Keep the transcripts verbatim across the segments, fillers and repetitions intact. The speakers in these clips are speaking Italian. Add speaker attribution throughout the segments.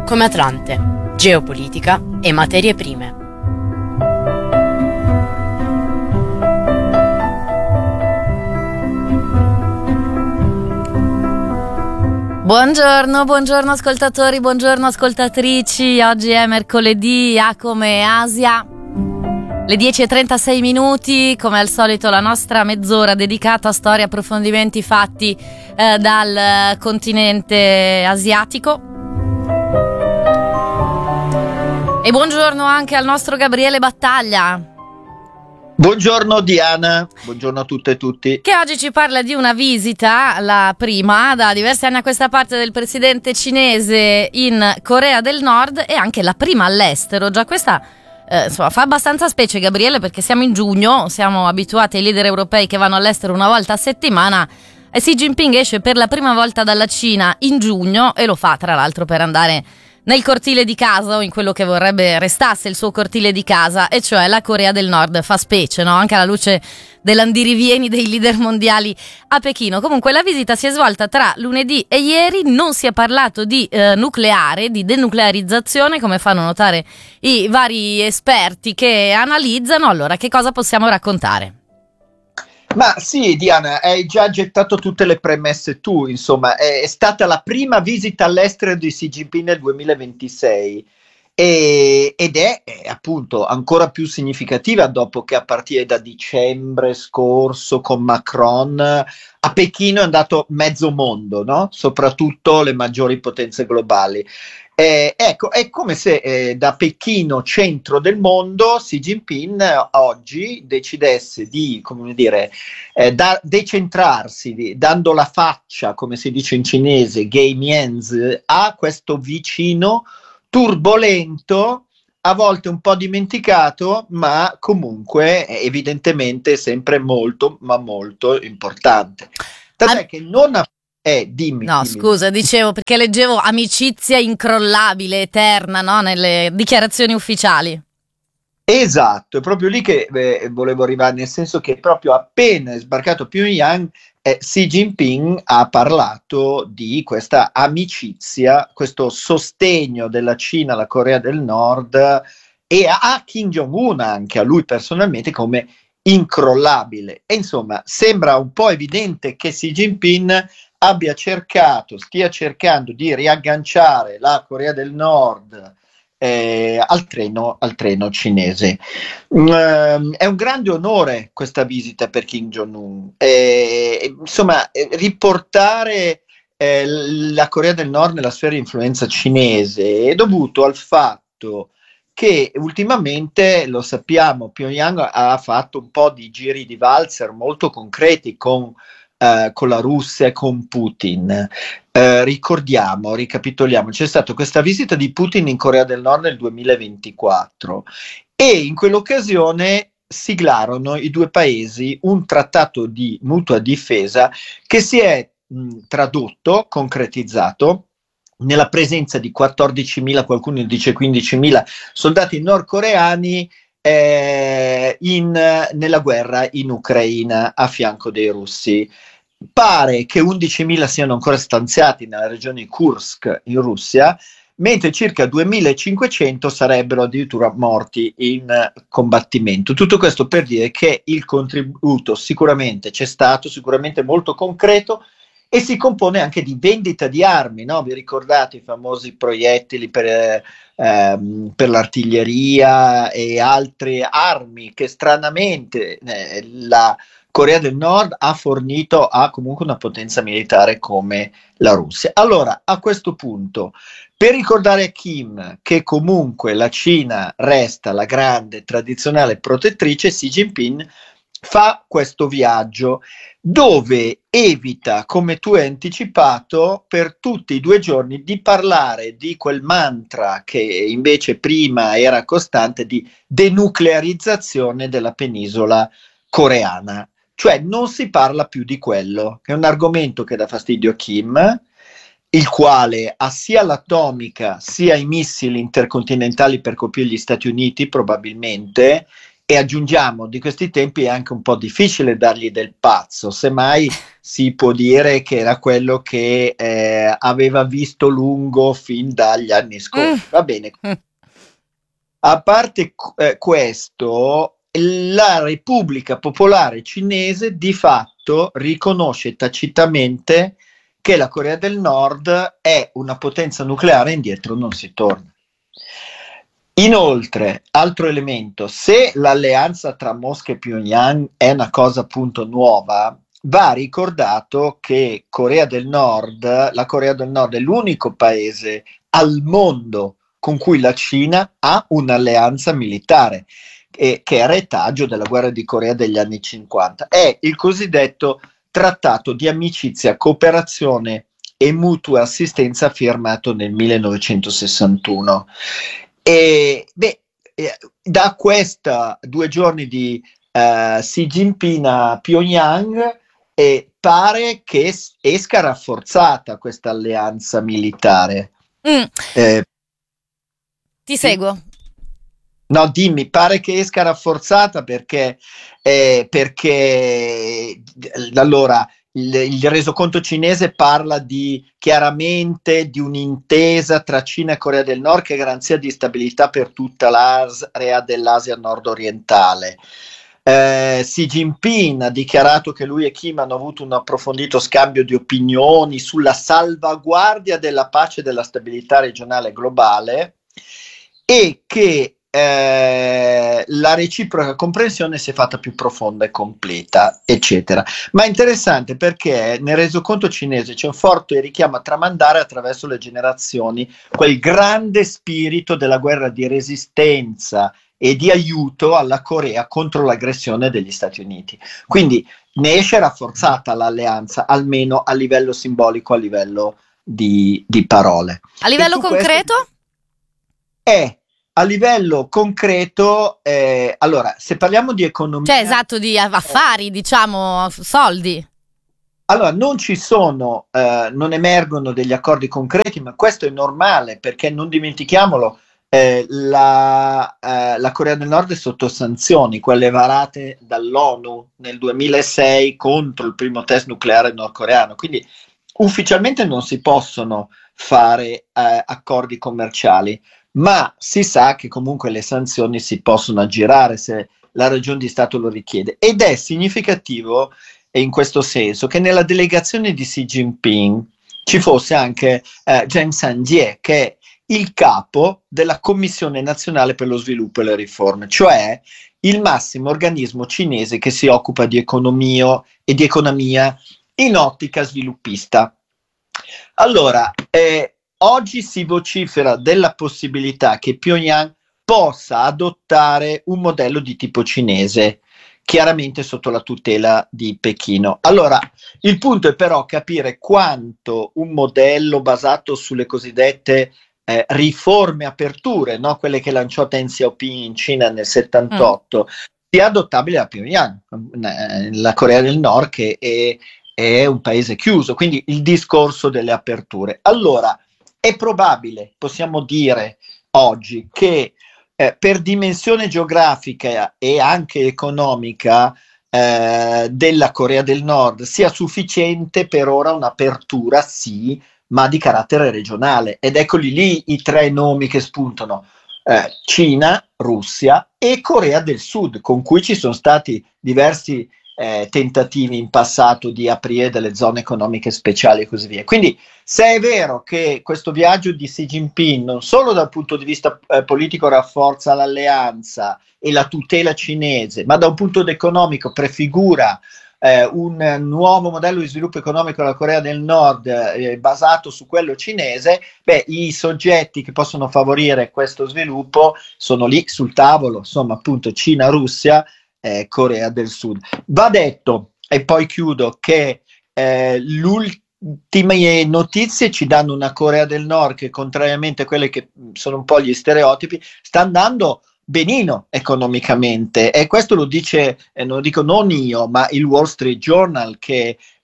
Speaker 1: come Atlante, geopolitica e materie prime.
Speaker 2: Buongiorno, buongiorno ascoltatori, buongiorno ascoltatrici. Oggi è mercoledì, A come Asia. Le dieci e trentasei minuti, come al solito la nostra mezz'ora dedicata a storia, approfondimenti fatti eh, dal continente asiatico. E buongiorno anche al nostro Gabriele Battaglia.
Speaker 3: Buongiorno Diana, buongiorno a tutte e tutti.
Speaker 2: Che oggi ci parla di una visita, la prima da diversi anni a questa parte, del presidente cinese in Corea del Nord e anche la prima all'estero. Già questa eh, insomma fa abbastanza specie, Gabriele, perché siamo in giugno, siamo abituati ai leader europei che vanno all'estero una volta a settimana e Xi Jinping esce per la prima volta dalla Cina in giugno e lo fa tra l'altro per andare nel cortile di casa o in quello che vorrebbe restasse il suo cortile di casa, e cioè la Corea del Nord. Fa specie, no? Anche alla luce dell'andirivieni dei leader mondiali a Pechino. Comunque la visita si è svolta tra lunedì e ieri, non si è parlato di eh, nucleare, di denuclearizzazione, come fanno notare i vari esperti che analizzano. Allora, che cosa possiamo raccontare?
Speaker 3: Ma sì, Diana, hai già gettato tutte le premesse tu, insomma, è, è stata la prima visita all'estero di Xi Jinping nel duemilaventisei e, ed è, è appunto ancora più significativa dopo che a partire da dicembre scorso con Macron a Pechino è andato mezzo mondo, no? Soprattutto le maggiori potenze globali. Eh, ecco, è come se eh, da Pechino, centro del mondo, Xi Jinping eh, oggi decidesse di, come dire, eh, da, decentrarsi, di, dando la faccia, come si dice in cinese, gei mianzi, a questo vicino turbolento, a volte un po' dimenticato, ma comunque eh, evidentemente sempre molto, ma molto importante. Tant'è che non ha Eh, dimmi,
Speaker 2: no,
Speaker 3: dimmi.
Speaker 2: scusa, dicevo perché leggevo amicizia incrollabile, eterna, no? Nelle dichiarazioni ufficiali.
Speaker 3: Esatto, è proprio lì che eh, volevo arrivare, nel senso che proprio appena è sbarcato a Pyongyang, eh, Xi Jinping ha parlato di questa amicizia, questo sostegno della Cina alla Corea del Nord e a Kim Jong-un, anche a lui personalmente, come incrollabile. E insomma, sembra un po' evidente che Xi Jinping abbia cercato, stia cercando di riagganciare la Corea del Nord eh, al treno, al treno cinese. Mm, è un grande onore questa visita per Kim Jong-un. Eh, insomma, eh, riportare eh, la Corea del Nord nella sfera di influenza cinese è dovuto al fatto che ultimamente, lo sappiamo, Pyongyang ha fatto un po' di giri di valzer molto concreti con Uh, con la Russia e con Putin. Uh, ricordiamo, ricapitoliamo, c'è stata questa visita di Putin in Corea del Nord nel duemilaventiquattro e in quell'occasione siglarono i due paesi un trattato di mutua difesa che si è mh, tradotto, concretizzato nella presenza di quattordicimila, qualcuno dice quindicimila soldati nordcoreani Eh, in, nella guerra in Ucraina a fianco dei russi. Pare che undicimila siano ancora stanziati nella regione di Kursk in Russia, mentre circa duemilacinquecento sarebbero addirittura morti in combattimento. Tutto questo per dire che il contributo sicuramente c'è stato, sicuramente molto concreto, e si compone anche di vendita di armi, no? Vi ricordate i famosi proiettili per, ehm, per l'artiglieria e altre armi che stranamente eh, la Corea del Nord ha fornito a comunque una potenza militare come la Russia. Allora, a questo punto, per ricordare a Kim che comunque la Cina resta la grande tradizionale protettrice, Xi Jinping fa questo viaggio dove evita, come tu hai anticipato, per tutti i due giorni di parlare di quel mantra che invece prima era costante di denuclearizzazione della penisola coreana. Cioè non si parla più di quello, che è un argomento che dà fastidio a Kim, il quale ha sia l'atomica sia i missili intercontinentali per colpire gli Stati Uniti probabilmente, E aggiungiamo, di questi tempi è anche un po' difficile dargli del pazzo, semmai si può dire che era quello che eh, aveva visto lungo fin dagli anni scorsi.
Speaker 2: Mm.
Speaker 3: Va bene. A parte eh, questo, la Repubblica Popolare Cinese di fatto riconosce tacitamente che la Corea del Nord è una potenza nucleare e indietro non si torna. Inoltre, altro elemento, se l'alleanza tra Mosca e Pyongyang è una cosa appunto nuova, va ricordato che Corea del Nord, la Corea del Nord è l'unico paese al mondo con cui la Cina ha un'alleanza militare, eh, che è retaggio della guerra di Corea degli anni cinquanta. È il cosiddetto Trattato di amicizia, cooperazione e mutua assistenza firmato nel millenovecentosessantuno. E beh, eh, da questa due giorni di uh, Xi Jinping a Pyongyang eh, pare che esca rafforzata questa alleanza militare.
Speaker 2: Mm.
Speaker 3: Eh,
Speaker 2: Ti seguo.
Speaker 3: No, dimmi, pare che esca rafforzata perché, eh, perché allora il, il resoconto cinese parla di chiaramente di un'intesa tra Cina e Corea del Nord che è garanzia di stabilità per tutta l'area dell'Asia nord-orientale. Eh, Xi Jinping ha dichiarato che lui e Kim hanno avuto un approfondito scambio di opinioni sulla salvaguardia della pace e della stabilità regionale e globale e che Eh, la reciproca comprensione si è fatta più profonda e completa, eccetera. Ma è interessante perché nel resoconto cinese c'è un forte richiamo a tramandare attraverso le generazioni quel grande spirito della guerra di resistenza e di aiuto alla Corea contro l'aggressione degli Stati Uniti. Quindi ne esce rafforzata l'alleanza, almeno a livello simbolico, a livello di, di parole.
Speaker 2: A livello concreto?
Speaker 3: È a livello concreto, eh, allora, se parliamo di economia...
Speaker 2: Cioè, esatto, di affari, diciamo, soldi.
Speaker 3: Allora, non ci sono, eh, non emergono degli accordi concreti, ma questo è normale, perché non dimentichiamolo, eh, la, eh, la Corea del Nord è sotto sanzioni, quelle varate dall'ONU nel duemilasei contro il primo test nucleare nordcoreano, quindi ufficialmente non si possono fare eh, accordi commerciali, ma si sa che comunque le sanzioni si possono aggirare se la ragione di Stato lo richiede. Ed è significativo in questo senso che nella delegazione di Xi Jinping ci fosse anche eh, Zheng Sanjie, che è il capo della Commissione Nazionale per lo Sviluppo e le Riforme, cioè il massimo organismo cinese che si occupa di economia e di economia in ottica sviluppista. Allora, eh, oggi si vocifera della possibilità che Pyongyang possa adottare un modello di tipo cinese, chiaramente sotto la tutela di Pechino. Allora, il punto è però capire quanto un modello basato sulle cosiddette eh, riforme aperture, no? Quelle che lanciò Deng Xiaoping in Cina nel settantotto, mm. sia adottabile a Pyongyang, la Corea del Nord che è, è un paese chiuso, quindi il discorso delle aperture. Allora, è probabile, possiamo dire oggi, che eh, per dimensione geografica e anche economica eh, della Corea del Nord sia sufficiente per ora un'apertura, sì, ma di carattere regionale. Ed eccoli lì i tre nomi che spuntano: eh, Cina, Russia e Corea del Sud, con cui ci sono stati diversi Eh, tentativi in passato di aprire delle zone economiche speciali e così via. Quindi, se è vero che questo viaggio di Xi Jinping non solo dal punto di vista eh, politico rafforza l'alleanza e la tutela cinese, ma da un punto economico prefigura eh, un nuovo modello di sviluppo economico della Corea del Nord eh, basato su quello cinese, beh, i soggetti che possono favorire questo sviluppo sono lì sul tavolo, insomma, appunto Cina, Russia, Eh, Corea del Sud. Va detto, e poi chiudo, che eh, le ultime notizie ci danno una Corea del Nord che, contrariamente a quelle che sono un po' gli stereotipi, sta andando benino economicamente, e questo lo dice, eh, non lo dico non io, ma il Wall Street Journal, che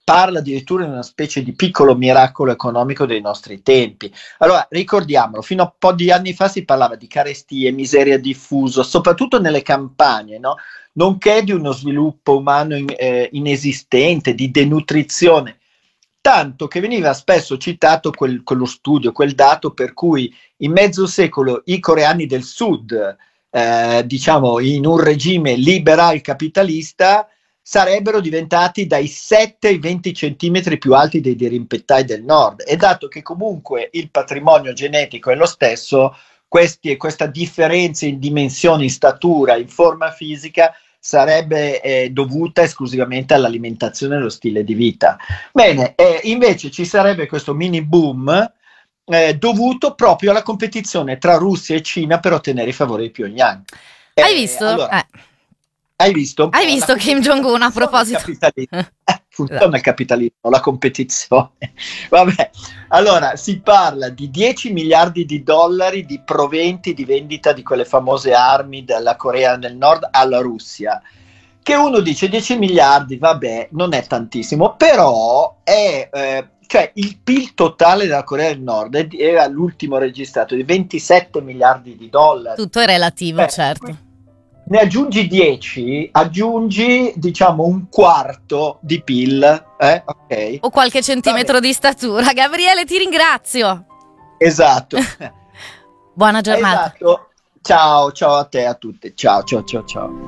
Speaker 3: parla addirittura di una specie di piccolo miracolo economico dei nostri tempi. Allora, ricordiamolo, fino a un po' di anni fa si parlava di carestie, miseria diffusa, soprattutto nelle campagne, no? Nonché di uno sviluppo umano in, eh, inesistente, di denutrizione, tanto che veniva spesso citato quel, quello studio, quel dato per cui in mezzo secolo i coreani del sud, eh, diciamo in un regime liberal capitalista, sarebbero diventati dai sette ai venti centimetri più alti dei dirimpettai del nord, e dato che comunque il patrimonio genetico è lo stesso, questi, questa differenza in dimensioni, in statura, in forma fisica sarebbe eh, dovuta esclusivamente all'alimentazione e allo stile di vita. Bene, eh, invece ci sarebbe questo mini boom eh, dovuto proprio alla competizione tra Russia e Cina per ottenere i favori di Pyongyang.
Speaker 2: Hai
Speaker 3: Eh,
Speaker 2: visto?
Speaker 3: allora,
Speaker 2: Eh.
Speaker 3: Hai visto?
Speaker 2: Hai visto Kim Jong-un a proposito?
Speaker 3: Eh, funziona il capitalismo, la competizione. Vabbè, allora si parla di dieci miliardi di dollari di proventi di vendita di quelle famose armi dalla Corea del Nord alla Russia. Che uno dice dieci miliardi, vabbè, non è tantissimo, però è eh, cioè il P I L totale della Corea del Nord era l'ultimo registrato di ventisette miliardi di dollari.
Speaker 2: Tutto è relativo,
Speaker 3: Eh,
Speaker 2: certo.
Speaker 3: Ne aggiungi dieci, aggiungi diciamo un quarto di P I L, eh? Ok.
Speaker 2: O qualche centimetro di statura. Gabriele, ti ringrazio.
Speaker 3: Esatto.
Speaker 2: Buona giornata.
Speaker 3: Esatto. Ciao, ciao a te, a tutte. Ciao, ciao, ciao, ciao.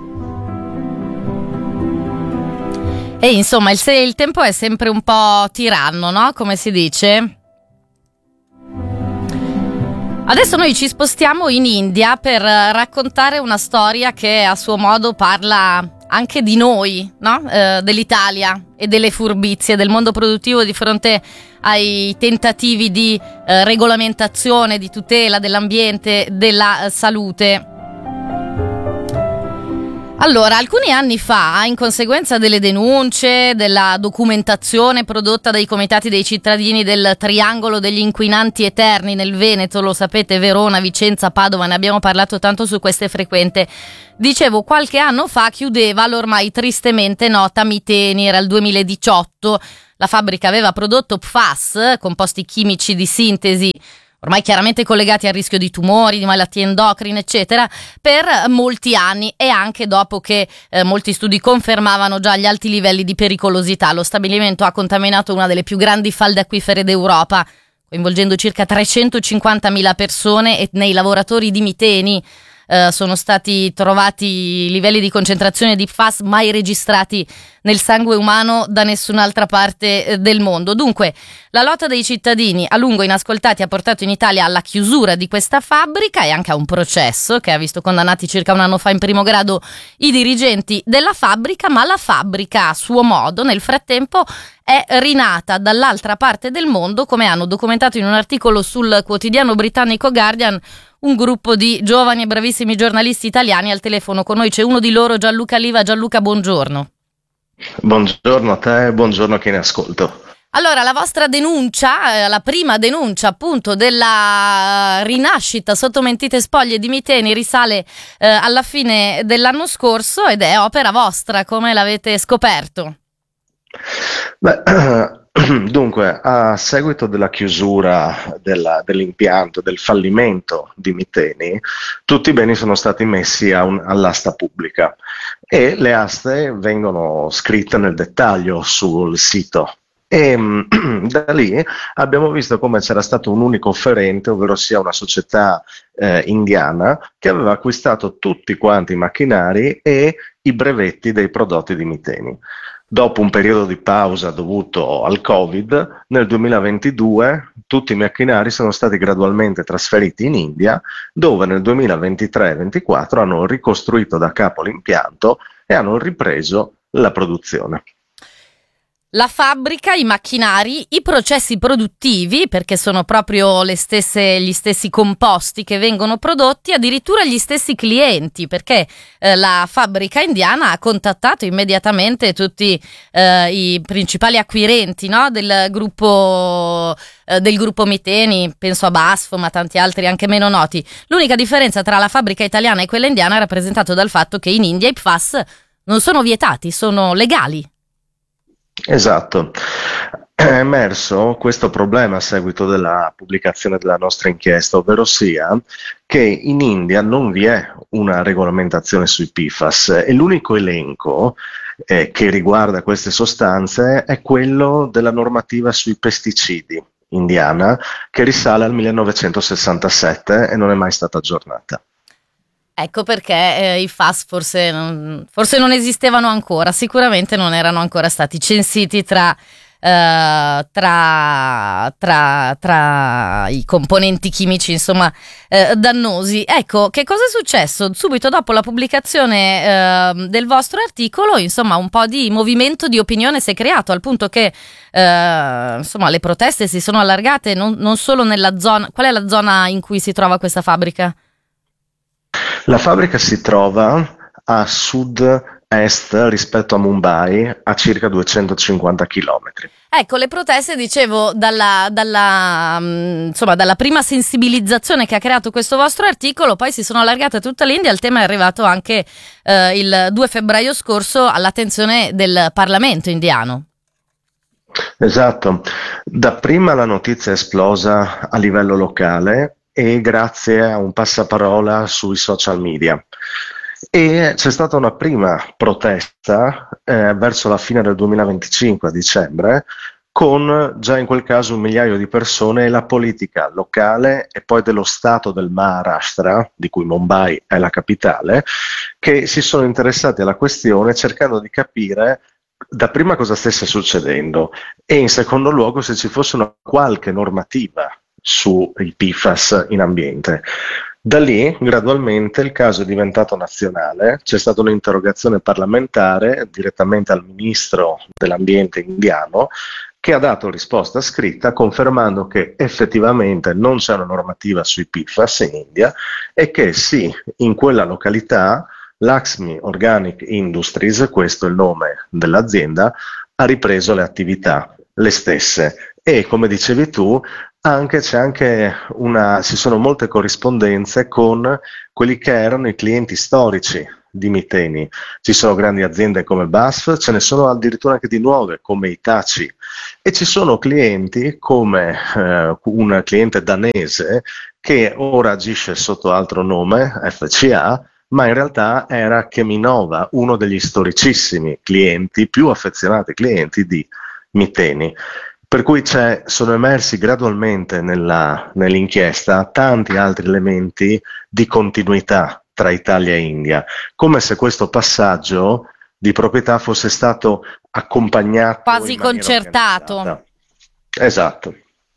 Speaker 2: E insomma, il, se il tempo è sempre un po' tiranno, no? Come si dice? Adesso noi ci spostiamo in India per raccontare una storia che a suo modo parla anche di noi, no? Eh, dell'Italia e delle furbizie del mondo produttivo di fronte ai tentativi di eh, regolamentazione, di tutela dell'ambiente, della eh, salute. Allora, alcuni anni fa, in conseguenza delle denunce, della documentazione prodotta dai comitati dei cittadini del triangolo degli inquinanti eterni nel Veneto, lo sapete, Verona, Vicenza, Padova, ne abbiamo parlato tanto su Queste Frequente. Dicevo, qualche anno fa chiudeva l'ormai tristemente nota Miteni, era il duemiladiciotto. La fabbrica aveva prodotto P F A S, composti chimici di sintesi, ormai chiaramente collegati al rischio di tumori, di malattie endocrine, eccetera, per molti anni, e anche dopo che eh, molti studi confermavano già gli alti livelli di pericolosità. Lo stabilimento ha contaminato una delle più grandi falde acquifere d'Europa, coinvolgendo circa trecentocinquantamila persone, e nei lavoratori di Miteni eh, sono stati trovati livelli di concentrazione di P F A S mai registrati nel sangue umano da nessun'altra parte eh, del mondo. Dunque, la lotta dei cittadini a lungo inascoltati ha portato in Italia alla chiusura di questa fabbrica e anche a un processo che ha visto condannati circa un anno fa in primo grado i dirigenti della fabbrica, ma la fabbrica a suo modo nel frattempo è rinata dall'altra parte del mondo, come hanno documentato in un articolo sul quotidiano britannico Guardian un gruppo di giovani e bravissimi giornalisti italiani. Al telefono con noi c'è uno di loro, Gianluca Liva. Gianluca, buongiorno.
Speaker 4: Buongiorno a te e buongiorno a chi ne ascolto.
Speaker 2: Allora, la vostra denuncia, la prima denuncia appunto della rinascita sotto mentite spoglie di Miteni risale eh, alla fine dell'anno scorso ed è opera vostra. Come l'avete scoperto?
Speaker 4: Beh, dunque, a seguito della chiusura della, dell'impianto, del fallimento di Miteni, tutti i beni sono stati messi a un, all'asta pubblica e le aste vengono scritte nel dettaglio sul sito. E da lì abbiamo visto come c'era stato un unico offerente, ovvero sia una società eh, indiana che aveva acquistato tutti quanti i macchinari e i brevetti dei prodotti di Miteni. Dopo un periodo di pausa dovuto al Covid, nel duemilaventidue tutti i macchinari sono stati gradualmente trasferiti in India, dove nel duemilaventitré ventiquattro hanno ricostruito da capo l'impianto e hanno ripreso la produzione.
Speaker 2: La fabbrica, i macchinari, i processi produttivi, perché sono proprio le stesse, gli stessi composti che vengono prodotti, addirittura gli stessi clienti, perché eh, la fabbrica indiana ha contattato immediatamente tutti eh, i principali acquirenti, no, del gruppo eh, del gruppo Miteni, penso a Basf, ma tanti altri anche meno noti. L'unica differenza tra la fabbrica italiana e quella indiana è rappresentata dal fatto che in India i P F A S non sono vietati, sono legali.
Speaker 4: Esatto. È emerso questo problema a seguito della pubblicazione della nostra inchiesta, ovvero sia che in India non vi è una regolamentazione sui P F A S e l'unico elenco eh, che riguarda queste sostanze è quello della normativa sui pesticidi indiana, che risale al millenovecentosessantasette e non è mai stata aggiornata.
Speaker 2: Ecco perché eh, i F A S forse non, forse non esistevano ancora, sicuramente non erano ancora stati censiti tra, eh, tra, tra, tra i componenti chimici, insomma, eh, dannosi. Ecco, che cosa è successo? Subito dopo la pubblicazione eh, del vostro articolo, insomma, un po' di movimento di opinione si è creato, al punto che eh, insomma, le proteste si sono allargate non, non solo nella zona. Qual è la zona in cui si trova questa fabbrica?
Speaker 4: La fabbrica si trova a sud-est rispetto a Mumbai, a circa duecentocinquanta chilometri.
Speaker 2: Ecco, le proteste, dicevo, dalla, dalla, mh, insomma, dalla prima sensibilizzazione che ha creato questo vostro articolo, poi si sono allargate a tutta l'India. Il tema è arrivato anche eh, il due febbraio scorso all'attenzione del Parlamento indiano.
Speaker 4: Esatto. Dapprima la notizia è esplosa a livello locale e grazie a un passaparola sui social media. E c'è stata una prima protesta eh, verso la fine del duemilaventicinque, a dicembre, con già in quel caso un migliaio di persone e la politica locale e poi dello stato del Maharashtra, di cui Mumbai è la capitale, che si sono interessati alla questione cercando di capire dapprima cosa stesse succedendo e in secondo luogo se ci fosse una qualche normativa sui P F A S in ambiente. Da lì, gradualmente, il caso è diventato nazionale, c'è stata un'interrogazione parlamentare direttamente al ministro dell'ambiente indiano, che ha dato risposta scritta confermando che effettivamente non c'è una normativa sui P F A S in India e che sì, in quella località Laxmi Organic Industries, questo è il nome dell'azienda, ha ripreso le attività, le stesse. E come dicevi tu, anche, c'è anche una, ci sono molte corrispondenze con quelli che erano i clienti storici di Miteni. Ci sono grandi aziende come B A S F, ce ne sono addirittura anche di nuove come Hitachi e ci sono clienti come eh, un cliente danese che ora agisce sotto altro nome, F C A, ma in realtà era Cheminova, uno degli storicissimi clienti, più affezionati clienti di Miteni. Per cui c'è, sono emersi gradualmente nella, nell'inchiesta tanti altri elementi di continuità tra Italia e India, come se questo passaggio di proprietà fosse stato accompagnato
Speaker 2: quasi concertato.
Speaker 4: Organizzata. Esatto.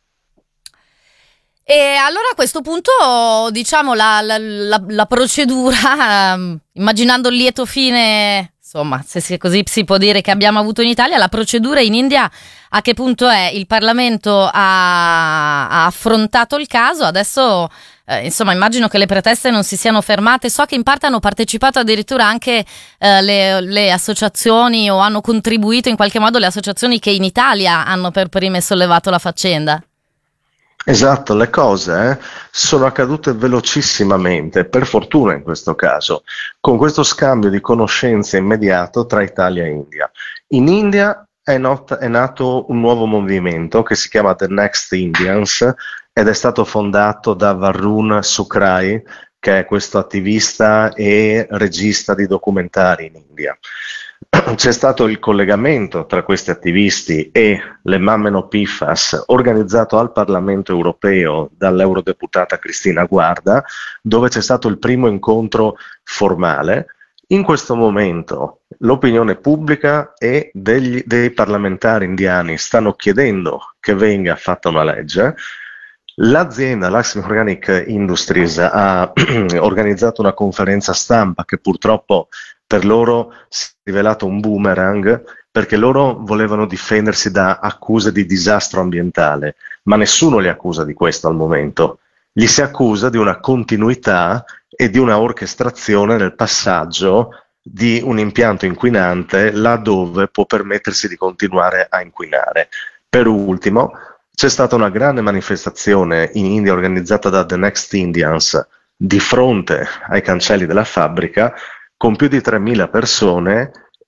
Speaker 2: E allora a questo punto, diciamo, la, la, la, la procedura, um, immaginando il lieto fine, insomma, se si, così si può dire che abbiamo avuto in Italia, la procedura in India a che punto è? Il Parlamento ha, ha affrontato il caso, adesso eh, insomma immagino che le proteste non si siano fermate, so che in parte hanno partecipato addirittura anche eh, le, le associazioni o hanno contribuito in qualche modo le associazioni che in Italia hanno per prime sollevato la faccenda.
Speaker 4: Esatto, le cose eh, sono accadute velocissimamente, per fortuna in questo caso, con questo scambio di conoscenze immediato tra Italia e India. In India è, not- è nato un nuovo movimento che si chiama The Next Indians ed è stato fondato da Varun Sukrai, che è questo attivista e regista di documentari in India. C'è stato il collegamento tra questi attivisti e le Mamme No P F A S organizzato al Parlamento europeo dall'eurodeputata Cristina Guarda, dove c'è stato il primo incontro formale. In questo momento l'opinione pubblica e degli, dei parlamentari indiani stanno chiedendo che venga fatta una legge. L'azienda Laxmi Organic Industries ha organizzato una conferenza stampa che purtroppo per loro si è rivelato un boomerang, perché loro volevano difendersi da accuse di disastro ambientale, ma nessuno li accusa di questo al momento. Gli si accusa di una continuità e di una orchestrazione nel passaggio di un impianto inquinante laddove può permettersi di continuare a inquinare. Per ultimo, c'è stata una grande manifestazione in India organizzata da The Next Indians di fronte ai cancelli della fabbrica con più di tremila persone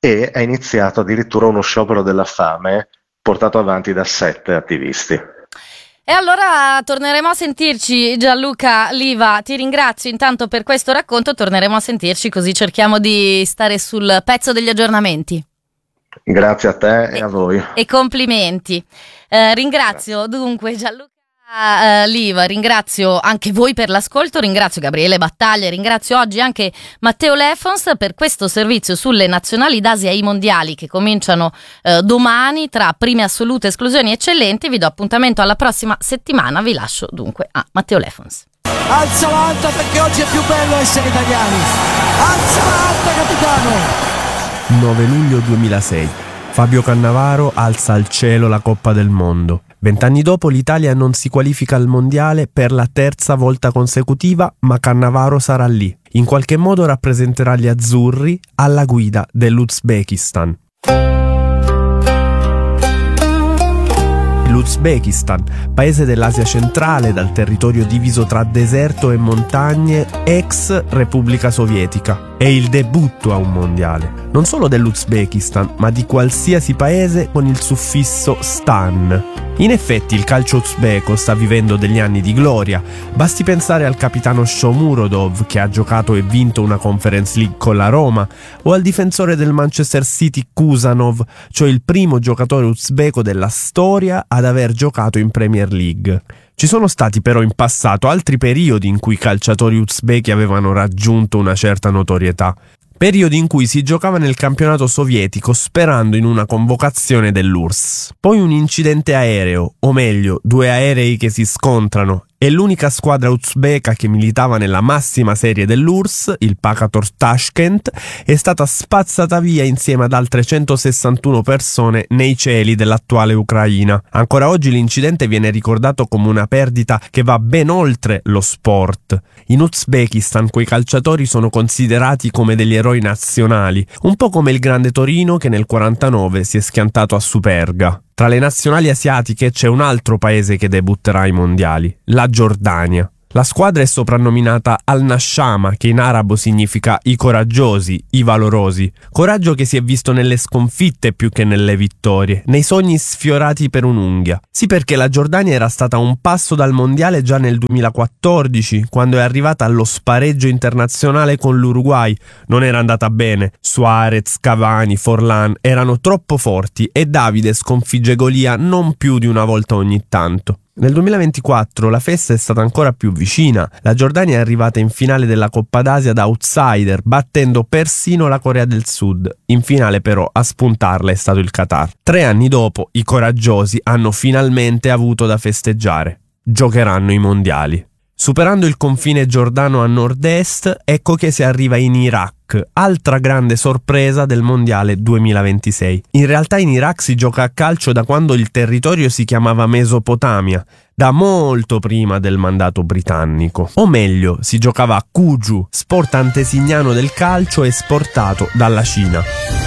Speaker 4: e è iniziato addirittura uno sciopero della fame portato avanti da sette attivisti.
Speaker 2: E allora torneremo a sentirci, Gianluca Liva, ti ringrazio intanto per questo racconto, torneremo a sentirci così cerchiamo di stare sul pezzo degli aggiornamenti.
Speaker 4: Grazie a te e, e a voi.
Speaker 2: E complimenti. Eh, ringrazio Grazie. dunque Gianluca Uh, Liva, ringrazio anche voi per l'ascolto, ringrazio Gabriele Battaglia, ringrazio oggi anche Matteo Leffons per questo servizio sulle nazionali d'Asia e i mondiali che cominciano uh, domani tra prime assolute, esclusioni eccellenti. Vi do appuntamento alla prossima settimana, vi lascio dunque a Matteo Leffons.
Speaker 5: Alzala alta perché oggi è più bello essere italiani, alzala alta capitano.
Speaker 6: nove luglio duemilasei, Fabio Cannavaro alza al cielo la Coppa del Mondo. Vent'anni dopo l'Italia non si qualifica al mondiale per la terza volta consecutiva, ma Cannavaro sarà lì. In qualche modo rappresenterà gli azzurri alla guida dell'Uzbekistan. L'Uzbekistan, paese dell'Asia centrale dal territorio diviso tra deserto e montagne, ex Repubblica Sovietica. È il debutto a un mondiale, non solo dell'Uzbekistan, ma di qualsiasi paese con il suffisso stan. In effetti il calcio uzbeko sta vivendo degli anni di gloria, basti pensare al capitano Shomurodov che ha giocato e vinto una Conference League con la Roma, o al difensore del Manchester City Kusanov, cioè il primo giocatore uzbeko della storia ad aver giocato in Premier League. Ci sono stati però in passato altri periodi in cui i calciatori uzbeki avevano raggiunto una certa notorietà. Periodi in cui si giocava nel campionato sovietico sperando in una convocazione dell'U R S S. Poi un incidente aereo, o meglio, due aerei che si scontrano, e l'unica squadra uzbeka che militava nella massima serie dell'U R S S, il Pakator Tashkent, è stata spazzata via insieme ad altre centosessantuno persone nei cieli dell'attuale Ucraina. Ancora oggi l'incidente viene ricordato come una perdita che va ben oltre lo sport. In Uzbekistan quei calciatori sono considerati come degli eroi nazionali, un po' come il grande Torino che nel quarantanove si è schiantato a Superga. Tra le nazionali asiatiche c'è un altro paese che debutterà ai mondiali, la Giordania. La squadra è soprannominata Al-Nashama, che in arabo significa i coraggiosi, i valorosi. Coraggio che si è visto nelle sconfitte più che nelle vittorie, nei sogni sfiorati per un'unghia. Sì, perché la Giordania era stata a un passo dal mondiale già nel duemilaquattordici, quando è arrivata allo spareggio internazionale con l'Uruguay. Non era andata bene. Suarez, Cavani, Forlan erano troppo forti e Davide sconfigge Golia non più di una volta ogni tanto. Nel duemilaventiquattro la festa è stata ancora più vicina. La Giordania è arrivata in finale della Coppa d'Asia da outsider, battendo persino la Corea del Sud. In finale però a spuntarla è stato il Qatar. Tre anni dopo i coraggiosi hanno finalmente avuto da festeggiare. Giocheranno i mondiali. Superando il confine giordano a nord-est, ecco che si arriva in Iraq, altra grande sorpresa del mondiale duemilaventisei. In realtà in Iraq si gioca a calcio da quando il territorio si chiamava Mesopotamia, da molto prima del mandato britannico. O meglio, si giocava a Kuju, sport antesignano del calcio esportato dalla Cina.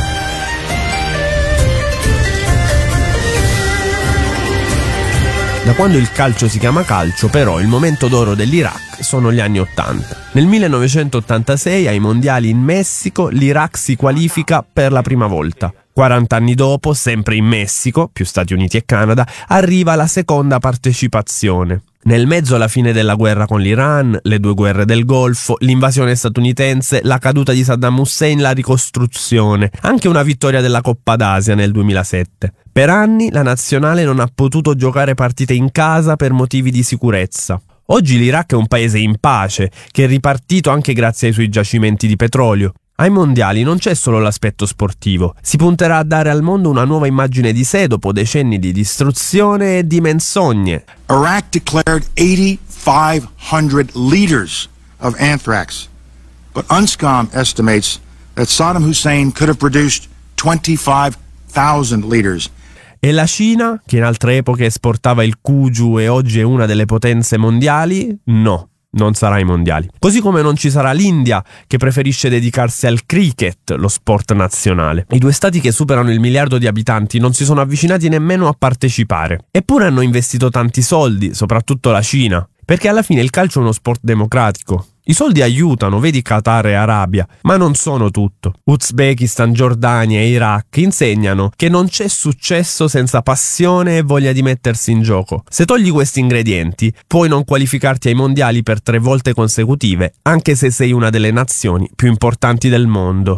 Speaker 6: Da quando il calcio si chiama calcio, però, il momento d'oro dell'Iraq sono gli anni ottanta. Nel millenovecentottantasei, ai mondiali in Messico, l'Iraq si qualifica per la prima volta. quaranta anni dopo, sempre in Messico, più Stati Uniti e Canada, arriva la seconda partecipazione. Nel mezzo alla fine della guerra con l'Iran, le due guerre del Golfo, l'invasione statunitense, la caduta di Saddam Hussein, la ricostruzione, anche una vittoria della Coppa d'Asia nel duemilasette. Per anni la nazionale non ha potuto giocare partite in casa per motivi di sicurezza. Oggi l'Iraq è un paese in pace, che è ripartito anche grazie ai suoi giacimenti di petrolio. Ai mondiali non c'è solo l'aspetto sportivo, si punterà a dare al mondo una nuova immagine di sé dopo decenni di distruzione e di menzogne.
Speaker 7: Iraq declared eighty-five hundred liters of anthrax, but UNSCOM estimates that Saddam Hussein could have produced twenty-five thousand liters.
Speaker 6: E la Cina, che in altre epoche esportava il Kuju e oggi è una delle potenze mondiali? No. Non sarà ai mondiali. Così come non ci sarà l'India, che preferisce dedicarsi al cricket, lo sport nazionale. I due stati che superano il miliardo di abitanti non si sono avvicinati nemmeno a partecipare. Eppure hanno investito tanti soldi, soprattutto la Cina. Perché alla fine il calcio è uno sport democratico. I soldi aiutano, vedi Qatar e Arabia, ma non sono tutto. Uzbekistan, Giordania e Iraq insegnano che non c'è successo senza passione e voglia di mettersi in gioco. Se togli questi ingredienti, puoi non qualificarti ai mondiali per tre volte consecutive, anche se sei una delle nazioni più importanti del mondo.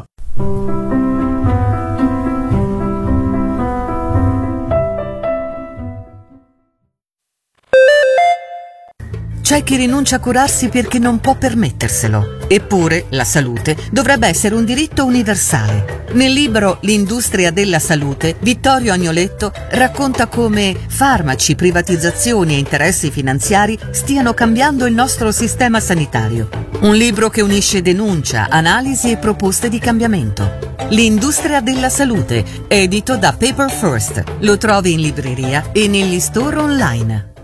Speaker 8: C'è chi rinuncia a curarsi perché non può permetterselo. Eppure la salute dovrebbe essere un diritto universale. Nel libro L'industria della salute, Vittorio Agnoletto racconta come farmaci, privatizzazioni e interessi finanziari stiano cambiando il nostro sistema sanitario. Un libro che unisce denuncia, analisi e proposte di cambiamento. L'industria della salute, edito da Paper First. Lo trovi in libreria e negli store online.